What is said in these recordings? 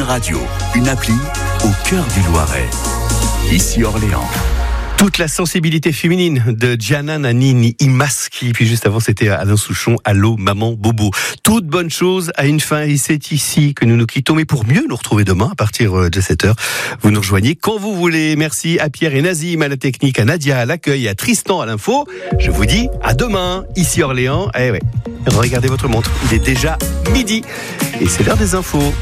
radio, une appli au cœur du Loiret. Ici Orléans. Toute la sensibilité féminine de Gianna Nannini Imaschi. Puis juste avant, c'était Alain Souchon, Allô, maman, bobo. Toute bonne chose a une fin et c'est ici que nous nous quittons. Mais pour mieux nous retrouver demain à partir de 7h, vous nous rejoignez quand vous voulez. Merci à Pierre et Nazim à la technique, à Nadia à l'accueil, à Tristan à l'info. Je vous dis à demain, ici Orléans. Eh ouais, regardez votre montre, il est déjà midi et c'est l'heure des infos.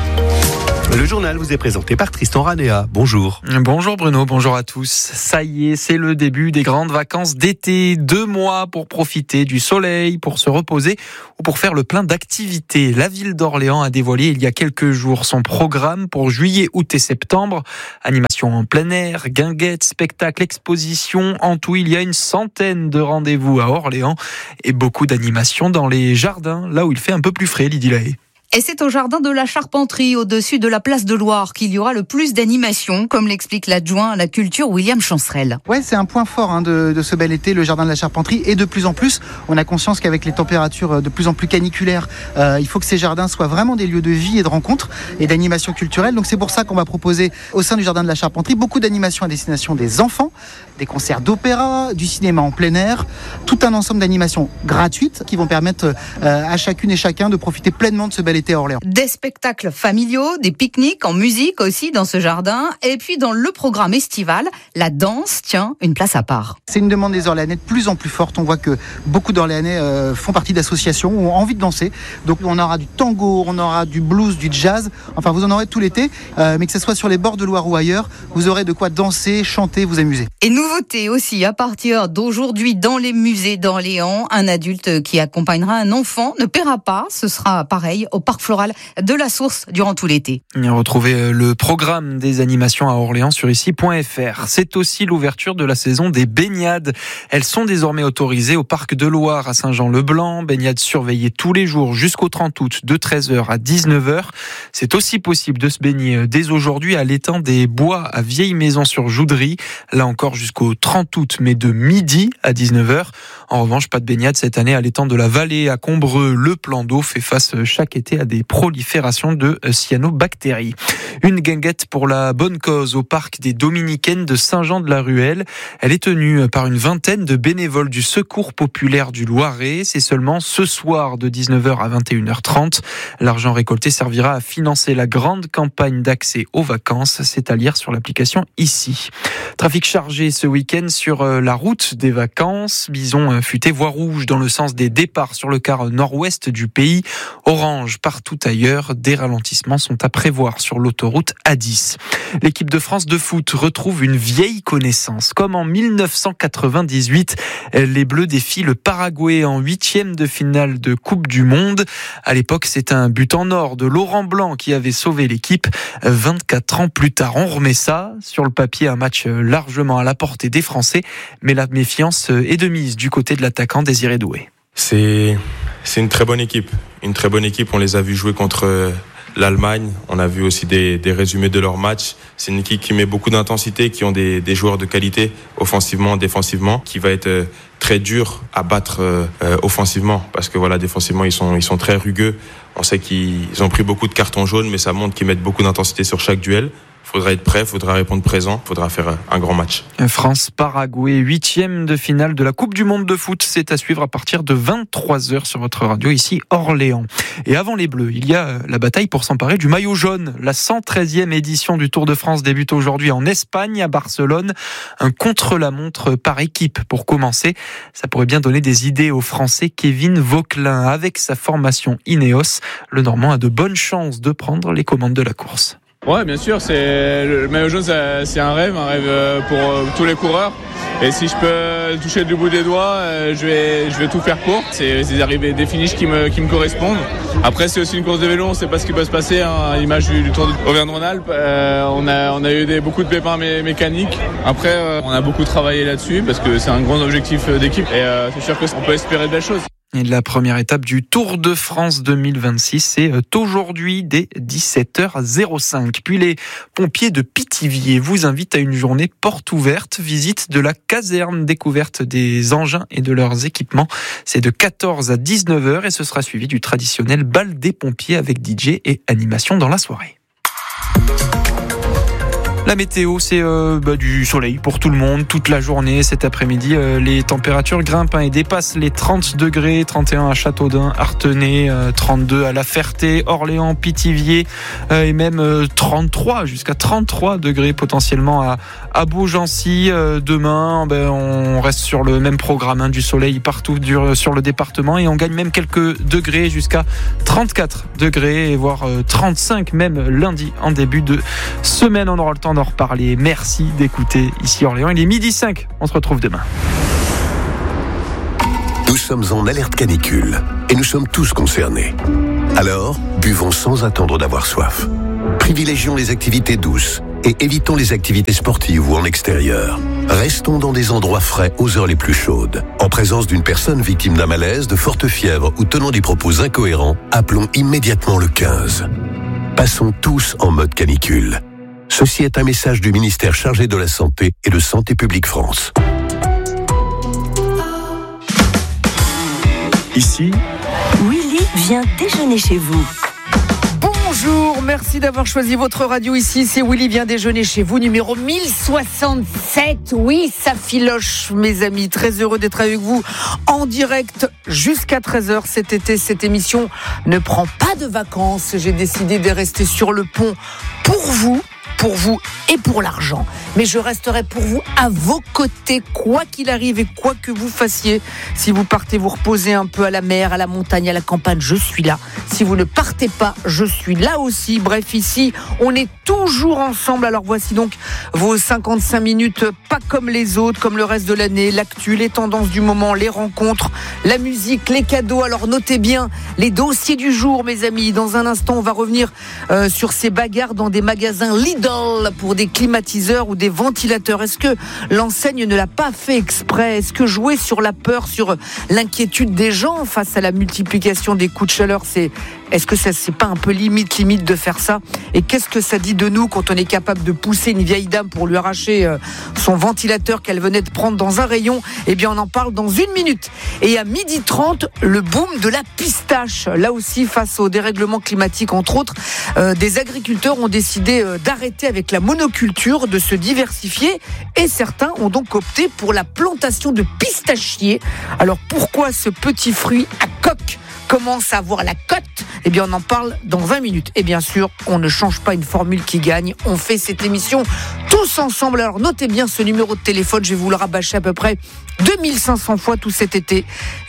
Le journal vous est présenté par Tristan Ranéa. Bonjour. Bonjour Bruno, bonjour à tous. Ça y est, c'est le début des grandes vacances d'été. 2 mois pour profiter du soleil, pour se reposer ou pour faire le plein d'activités. La ville d'Orléans a dévoilé il y a quelques jours son programme pour juillet, août et septembre. Animation en plein air, guinguettes, spectacles, expositions. En tout, il y a une centaine de rendez-vous à Orléans et beaucoup d'animations dans les jardins, là où il fait un peu plus frais, Lydie Lahaye. Et c'est au jardin de la Charpenterie, au-dessus de la place de Loire, qu'il y aura le plus d'animations, comme l'explique l'adjoint à la culture William Chancerelle. Ouais, c'est un point fort de ce bel été, le jardin de la Charpenterie. Et de plus en plus, on a conscience qu'avec les températures de plus en plus caniculaires, il faut que ces jardins soient vraiment des lieux de vie et de rencontres et d'animation culturelle. Donc c'est pour ça qu'on va proposer au sein du jardin de la Charpenterie beaucoup d'animations à destination des enfants, des concerts d'opéra, du cinéma en plein air, tout un ensemble d'animations gratuites qui vont permettre à chacune et chacun de profiter pleinement de ce bel été à Orléans. Des spectacles familiaux, des pique-niques en musique aussi dans ce jardin. Et puis dans le programme estival, la danse tient une place à part. C'est une demande des Orléanais de plus en plus forte. On voit que beaucoup d'Orléanais font partie d'associations ou ont envie de danser. Donc on aura du tango, on aura du blues, du jazz. Enfin, vous en aurez tout l'été. Mais que ce soit sur les bords de Loire ou ailleurs, vous aurez de quoi danser, chanter, vous amuser. Et nouveauté aussi, à partir d'aujourd'hui dans les musées d'Orléans, un adulte qui accompagnera un enfant ne paiera pas. Ce sera pareil au parc floral de la Source durant tout l'été. Retrouvez le programme des animations à Orléans sur ici.fr. C'est aussi l'ouverture de la saison des baignades. Elles sont désormais autorisées au parc de Loire à Saint-Jean-le-Blanc. Baignades surveillées tous les jours jusqu'au 30 août de 13h à 19h. C'est aussi possible de se baigner dès aujourd'hui à l'étang des Bois à Vieille-Maison-sur-Joudry. Là encore jusqu'au 30 août, mais de midi à 19h. En revanche, pas de baignade cette année à l'étang de la Vallée à Combreux. Le plan d'eau fait face chaque été à des proliférations de cyanobactéries. Une guinguette pour la bonne cause au parc des Dominicaines de Saint-Jean-de-la-Ruelle. Elle est tenue par une vingtaine de bénévoles du Secours populaire du Loiret. C'est seulement ce soir de 19h à 21h30. L'argent récolté servira à financer la grande campagne d'accès aux vacances. C'est à lire sur l'application ici. Trafic chargé ce week-end sur la route des vacances. Bison futé, voie rouge dans le sens des départs sur le quart nord-ouest du pays. Orange partout ailleurs. Des ralentissements sont à prévoir sur l'autoroute A10. L'équipe de France de foot retrouve une vieille connaissance. Comme en 1998, les Bleus défient le Paraguay en 8e de finale de Coupe du Monde. À l'époque, c'est un but en or de Laurent Blanc qui avait sauvé l'équipe. 24 ans plus tard, on remet ça. Sur le papier, un match largement à la portée des Français, mais la méfiance est de mise du côté de l'attaquant Désiré Doué. C'est une très bonne équipe. Une très bonne équipe. On les a vus jouer contre l'Allemagne. On a vu aussi des résumés de leur match. C'est une équipe qui met beaucoup d'intensité, qui ont des joueurs de qualité, offensivement, défensivement, qui va être très dur à battre offensivement. Parce que voilà, défensivement, ils sont très rugueux. On sait qu'ils ont pris beaucoup de cartons jaunes, mais ça montre qu'ils mettent beaucoup d'intensité sur chaque duel. Il faudra être prêt, il faudra répondre présent, il faudra faire un grand match. France-Paraguay, 8e de finale de la Coupe du Monde de foot. C'est à suivre à partir de 23h sur votre radio, ici Orléans. Et avant les Bleus, il y a la bataille pour s'emparer du maillot jaune. La 113e édition du Tour de France débute aujourd'hui en Espagne, à Barcelone. Un contre-la-montre par équipe pour commencer. Ça pourrait bien donner des idées au Français Kevin Vauquelin. Avec sa formation Ineos, le Normand a de bonnes chances de prendre les commandes de la course. Ouais, bien sûr, le maillot jaune, c'est un rêve pour tous les coureurs. Et si je peux toucher du bout des doigts, je vais tout faire pour. C'est des arrivées, des finishes qui me correspondent. Après, c'est aussi une course de vélo, on ne sait pas ce qui peut se passer. À l'image du Tour d'Auvergne-Rhône-Alpes, on a eu beaucoup de pépins mécaniques. Après, on a beaucoup travaillé là-dessus parce que c'est un grand objectif d'équipe. Et c'est sûr qu'on peut espérer de belles choses. Et la première étape du Tour de France 2026, c'est aujourd'hui dès 17h05. Puis les pompiers de Pithiviers vous invitent à une journée porte ouverte, visite de la caserne, découverte des engins et de leurs équipements. C'est de 14 à 19h et ce sera suivi du traditionnel bal des pompiers avec DJ et animation dans la soirée. La météo, c'est du soleil pour tout le monde, toute la journée. Cet après-midi, les températures grimpent et dépassent les 30 degrés, 31 à Châteaudun, Artenay, 32 à La Ferté, Orléans, Pithiviers, et même 33, jusqu'à 33 degrés potentiellement à Beaugency. Demain, on reste sur le même programme, du soleil partout sur le département, et on gagne même quelques degrés jusqu'à 34 degrés, et voire 35 même lundi en début de semaine. On aura le temps d'en reparler. Merci d'écouter ici Orléans. Il est 12h05. On se retrouve demain. Nous sommes en alerte canicule et nous sommes tous concernés. Alors, buvons sans attendre d'avoir soif. Privilégions les activités douces et évitons les activités sportives ou en extérieur. Restons dans des endroits frais aux heures les plus chaudes. En présence d'une personne victime d'un malaise, de forte fièvre ou tenant des propos incohérents, appelons immédiatement le 15. Passons tous en mode canicule. Ceci est un message du ministère chargé de la Santé et de Santé publique France. Ici, Willy vient déjeuner chez vous. Bonjour, merci d'avoir choisi votre radio ici. C'est Willy vient déjeuner chez vous, numéro 1067. Oui, ça filoche, mes amis. Très heureux d'être avec vous en direct jusqu'à 13h cet été. Cette émission ne prend pas de vacances. J'ai décidé de rester sur le pont pour vous et pour l'argent. Mais je resterai pour vous à vos côtés, quoi qu'il arrive et quoi que vous fassiez. Si vous partez vous reposer un peu à la mer, à la montagne, à la campagne, je suis là. Si vous ne partez pas, je suis là aussi. Bref, ici, on est toujours ensemble. Alors voici donc vos 55 minutes, pas comme les autres, comme le reste de l'année, l'actu, les tendances du moment, les rencontres, la musique, les cadeaux. Alors notez bien les dossiers du jour, mes amis. Dans un instant, on va revenir sur ces bagarres dans des magasins Lidl pour des climatiseurs ou des ventilateurs. Est-ce que l'enseigne ne l'a pas fait exprès? Est-ce que jouer sur la peur, sur l'inquiétude des gens face à la multiplication des coups de chaleur, est-ce que ça c'est pas un peu limite de faire ça? Et qu'est-ce que ça dit de nous quand on est capable de pousser une vieille dame pour lui arracher son ventilateur qu'elle venait de prendre dans un rayon? Eh bien on en parle dans 1 minute. Et à 12h30, le boom de la pistache. Là aussi, face au dérèglement climatique entre autres, des agriculteurs ont décidé d'arrêter avec la monoculture, de se diversifier, et certains ont donc opté pour la plantation de pistachiers. Alors pourquoi ce petit fruit à coque commence à avoir la cote? Eh bien on en parle dans 20 minutes. Et bien sûr, on ne change pas une formule qui gagne, on fait cette émission tous ensemble. Alors notez bien ce numéro de téléphone, je vais vous le rabâcher à peu près 2500 fois tout cet été.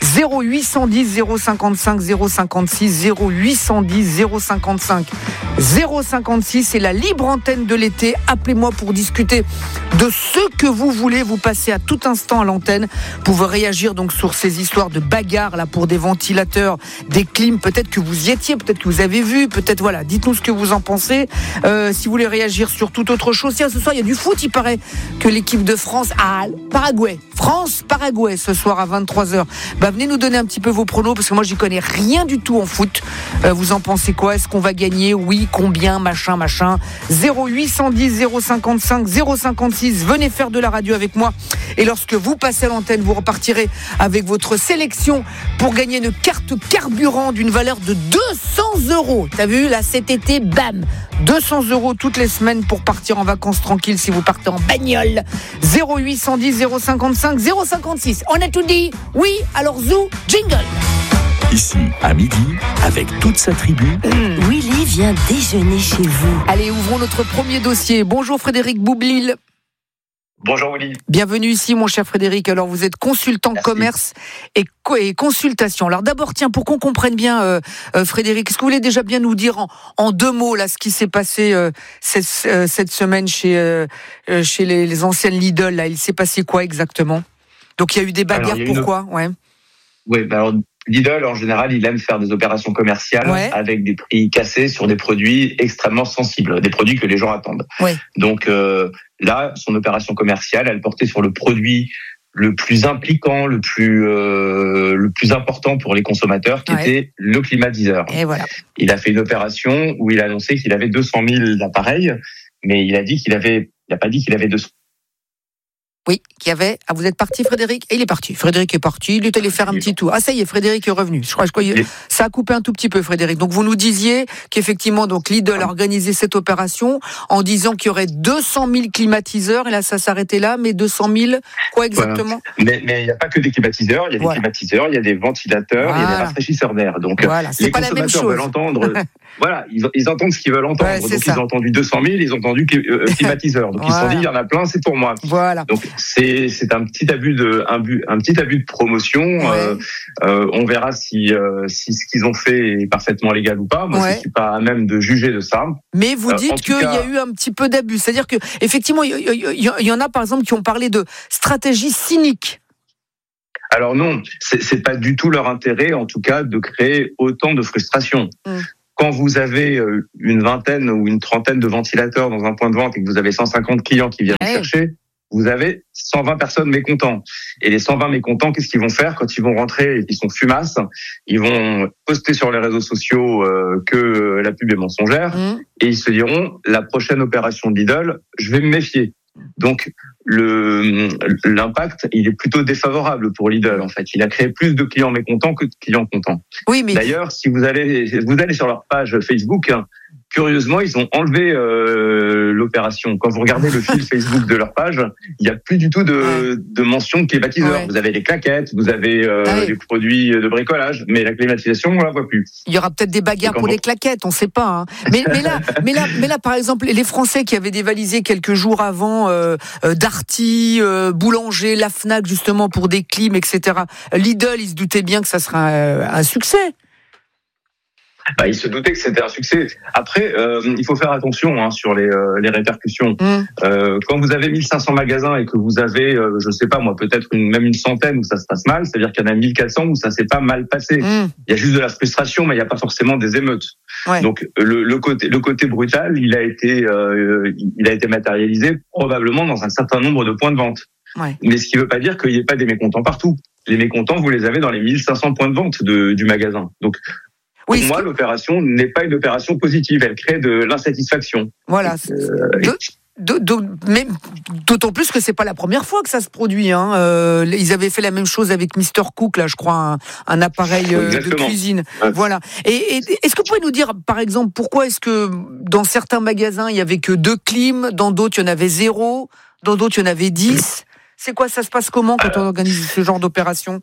0810 055 056 0810 055 056, c'est la libre antenne de l'été. Appelez-moi pour discuter de ce que vous voulez. Vous passez à tout instant à l'antenne. Vous pouvez réagir donc sur ces histoires de bagarres là pour des ventilateurs, des clims. Peut-être que vous y étiez, peut-être que vous avez vu, peut-être voilà. Dites-nous ce que vous en pensez. Si vous voulez réagir sur toute autre chose, tiens, ce soir il y a du foot. Il paraît que l'équipe de France a Paraguay. France-Paraguay ce soir à 23h. Venez nous donner un petit peu vos pronos parce que moi j'y connais rien du tout en foot. Vous en pensez quoi? Est-ce qu'on va gagner? Oui, combien? Machin. 0810 055 056. Venez faire de la radio avec moi. Et lorsque vous passez à l'antenne, vous repartirez avec votre sélection pour gagner une carte carburant d'une valeur de 200 €. T'as vu là cet été, bam, 200 € toutes les semaines pour partir en vacances tranquille si vous partez en bagnole. 0810 055 056. On a tout dit? Oui, alors zou, jingle. ici à midi, avec toute sa tribu. Willy vient déjeuner chez vous. Allez, ouvrons notre premier dossier. Bonjour Frédéric Boublil. Bonjour Willy. Bienvenue ici mon cher Frédéric. Alors vous êtes consultant commerce et consultation. Alors d'abord tiens, pour qu'on comprenne bien Frédéric, est-ce que vous voulez déjà bien nous dire en 2 mots là ce qui s'est passé cette semaine chez les anciennes Lidl là, il s'est passé quoi exactement? Donc il y a eu des bagarres, pourquoi? Oui, alors Lidl en général, il aime faire des opérations commerciales avec des prix cassés sur des produits extrêmement sensibles, des produits que les gens attendent. Donc là, son opération commerciale, elle portait sur le produit le plus impliquant, le plus important pour les consommateurs, qui était le climatiseur. Et voilà. Il a fait une opération où il a annoncé qu'il avait 200 000 appareils, mais il a pas dit qu'il avait 200. Oui, qui avait. Ah, vous êtes parti, Frédéric? Et il est parti. Frédéric est parti. Il est allé faire un petit tour. Ah, ça y est, Frédéric est revenu. Je crois ça a coupé un tout petit peu, Frédéric. Donc, vous nous disiez qu'effectivement, donc, Lidl a organisé cette opération en disant qu'il y aurait 200 000 climatiseurs. Et là, ça s'arrêtait là. Mais 200 000, quoi exactement? Mais il n'y a pas que des climatiseurs. Il y a des climatiseurs, il y a des ventilateurs, il y a des rafraîchisseurs d'air. Donc, les pas consommateurs veulent entendre. Voilà, ils entendent ce qu'ils veulent entendre. Donc, ils ont entendu 200 000, ils ont entendu climatiseurs. Donc, ils se sont dit, il y en a plein, c'est pour moi. Voilà. Donc, c'est un petit abus de promotion. On verra si ce qu'ils ont fait est parfaitement légal ou pas. Moi, je suis pas à même de juger de ça. Mais vous dites qu'il y a eu un petit peu d'abus. C'est-à-dire que, effectivement, il y en a, par exemple, qui ont parlé de stratégie cynique. Alors non, c'est pas du tout leur intérêt, en tout cas, de créer autant de frustration. Quand vous avez une vingtaine ou une trentaine de ventilateurs dans un point de vente et que vous avez 150 clients qui viennent chercher, vous avez 120 personnes mécontents. Et les 120 mécontents, qu'est-ce qu'ils vont faire quand ils vont rentrer et qu'ils sont fumasses? Ils vont poster sur les réseaux sociaux que la pub est mensongère et ils se diront, la prochaine opération de Lidl, je vais me méfier. Donc, l'impact, il est plutôt défavorable pour Lidl, en fait. Il a créé plus de clients mécontents que de clients contents. Oui, mais... D'ailleurs, si vous allez sur leur page Facebook, curieusement, ils ont enlevé l'opération. Quand vous regardez le fil Facebook de leur page, il n'y a plus du tout de mention de climatiseur. Vous avez les claquettes, vous avez les produits de bricolage, mais la climatisation, on la voit plus. Il y aura peut-être des bagarres pour les claquettes, on ne sait pas. Hein. Mais là, par exemple, les Français qui avaient dévalisé quelques jours avant Darty, Boulanger, la Fnac, justement pour des clims, etc. Lidl, ils se doutaient bien que ça sera un succès. Ils se doutaient que c'était un succès. Après, il faut faire attention sur les répercussions. Quand vous avez 1500 magasins et que vous avez, je sais pas moi, peut-être même une centaine où ça se passe mal, c'est-à-dire qu'il y en a 1400 où ça s'est pas mal passé. Il y a juste de la frustration, mais il n'y a pas forcément des émeutes. Donc le côté brutal, il a été matérialisé probablement dans un certain nombre de points de vente. Mais ce qui ne veut pas dire qu'il n'y ait pas des mécontents partout. Les mécontents, vous les avez dans les 1500 points de vente du magasin. Donc pour moi, l'opération n'est pas une opération positive. Elle crée de l'insatisfaction. Voilà. Mais d'autant plus que c'est pas la première fois que ça se produit. Ils avaient fait la même chose avec Mr Cook, là, je crois, un appareil de cuisine. Voilà. Et est-ce que vous pouvez nous dire, par exemple, pourquoi est-ce que dans certains magasins il y avait que 2 clims, dans d'autres il y en avait 0, dans d'autres il y en avait 10? C'est quoi, ça se passe comment quand on organise ce genre d'opération?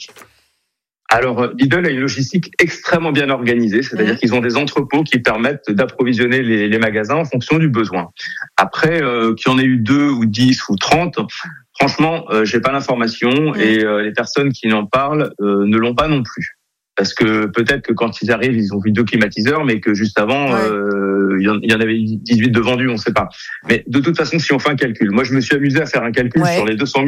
Alors, Lidl a une logistique extrêmement bien organisée, c'est-à-dire qu'ils ont des entrepôts qui permettent d'approvisionner les magasins en fonction du besoin. Après, qu'il y en ait eu 2 ou 10 ou 30, franchement, j'ai pas l'information et les personnes qui en parlent ne l'ont pas non plus. Parce que peut-être que quand ils arrivent, ils ont vu 2 climatiseurs, mais que juste avant, il y en avait 18 de vendus, on ne sait pas. Mais de toute façon, si on fait un calcul, moi je me suis amusé à faire un calcul sur les 200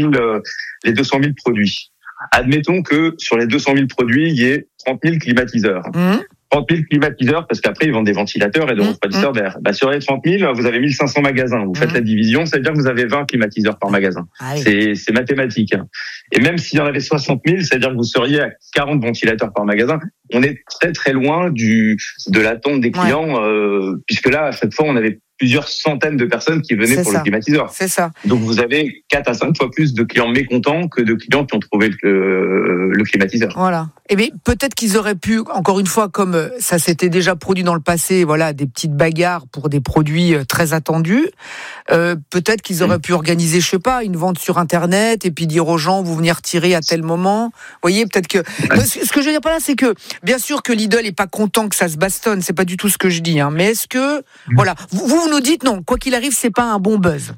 000 produits. Admettons que sur les 200 000 produits, il y ait 30 000 climatiseurs. 30 000 climatiseurs, parce qu'après, ils vendent des ventilateurs et des refroidisseurs d'air. Sur les 30 000, vous avez 1500 magasins. Vous faites la division, ça veut dire que vous avez 20 climatiseurs par magasin. C'est mathématique. Et même s'il y en avait 60 000, ça veut dire que vous seriez à 40 ventilateurs par magasin. On est très très loin de l'attente des clients, puisque là, à chaque fois, on avait plusieurs centaines de personnes qui venaient pour le climatiseur. C'est ça. Donc vous avez 4 à 5 fois plus de clients mécontents que de clients qui ont trouvé le climatiseur. Voilà. Et bien peut-être qu'ils auraient pu, encore une fois, comme ça s'était déjà produit dans le passé, voilà, des petites bagarres pour des produits très attendus. Peut-être qu'ils auraient pu organiser, je sais pas, une vente sur Internet et puis dire aux gens, vous venez retirer à tel moment. Vous voyez, peut-être que... Ce que je veux dire par là, c'est que, bien sûr que Lidl est pas content que ça se bastonne, c'est pas du tout ce que je dis, mais est-ce que, voilà, vous nous dites non, quoi qu'il arrive, c'est pas un bon buzz.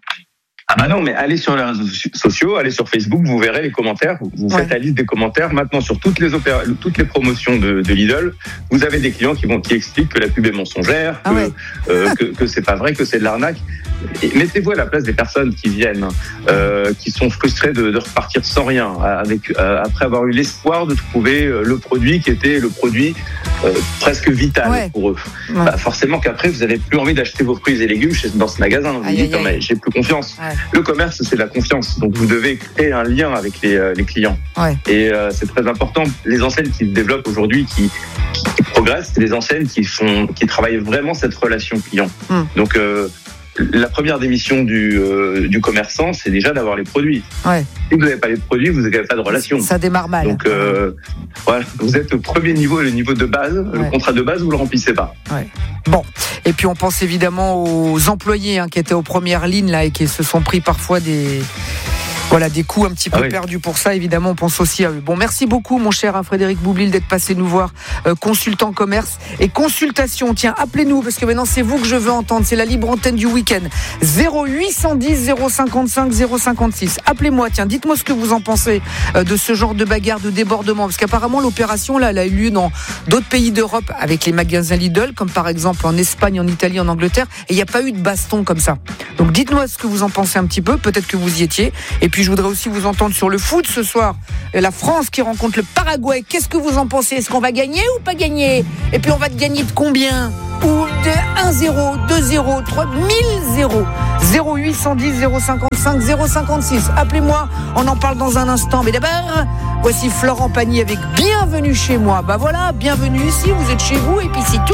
Non, mais allez sur les réseaux sociaux, allez sur Facebook, vous verrez les commentaires, vous faites la liste des commentaires. Maintenant, sur toutes les promotions de Lidl, vous avez des clients qui expliquent que la pub est mensongère, que c'est pas vrai, que c'est de l'arnaque. Et mettez-vous à la place des personnes qui viennent, qui sont frustrées de repartir sans rien, après avoir eu l'espoir de trouver le produit qui était le produit presque vital pour eux. Forcément qu'après, vous avez plus envie d'acheter vos fruits et légumes dans ce magasin. Vous dites, mais j'ai plus confiance. Le commerce, c'est la confiance. Donc, vous devez créer un lien avec les clients. Et c'est très important. Les enseignes qui se développent aujourd'hui, qui progressent, c'est des enseignes qui travaillent vraiment cette relation client. Donc, la première démission du commerçant, c'est déjà d'avoir les produits. Ouais. Si vous n'avez pas les produits, vous n'avez pas de relation. Ça démarre mal. Donc voilà, vous êtes au premier niveau, le niveau de base. Le contrat de base, vous le remplissez pas. Ouais. Bon, et puis on pense évidemment aux employés qui étaient aux premières lignes là et qui se sont pris parfois des coups un petit peu perdus pour ça. Évidemment, on pense aussi à eux. Bon, merci beaucoup, mon cher Frédéric Boublil, d'être passé nous voir, consultant commerce et consultation. Tiens, appelez-nous, parce que maintenant, c'est vous que je veux entendre. C'est la libre antenne du week-end. 0810 055 056. Appelez-moi, tiens, dites-moi ce que vous en pensez de ce genre de bagarre, de débordement. Parce qu'apparemment, l'opération, là, elle a eu lieu dans d'autres pays d'Europe avec les magasins Lidl, comme par exemple en Espagne, en Italie, en Angleterre. Et il n'y a pas eu de baston comme ça. Donc, dites-moi ce que vous en pensez un petit peu. Peut-être que vous y étiez. Et puis, je voudrais aussi vous entendre sur le foot ce soir. La France qui rencontre le Paraguay. Qu'est-ce que vous en pensez ? Est-ce qu'on va gagner ou pas gagner ? Et puis on va gagner de combien ? Ou de 1-0, 2-0, 3 0 0810 055 056. Appelez-moi, on en parle dans un instant. Mais d'abord, voici Florent Pagny avec Bienvenue chez moi. Bah voilà, bienvenue ici, vous êtes chez vous et puis c'est tout.